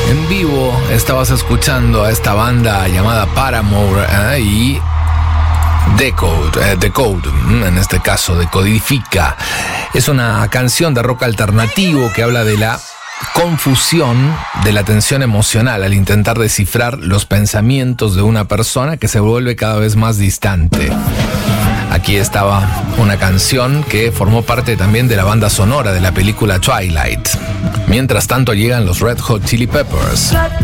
En vivo estabas escuchando a esta banda llamada Paramore y Decode, en este caso Decodifica. Es una canción de rock alternativo que habla de la confusión de la tensión emocional al intentar descifrar los pensamientos de una persona que se vuelve cada vez más distante. Aquí estaba una canción que formó parte también de la banda sonora de la película Twilight. Mientras tanto llegan los Red Hot Chili Peppers.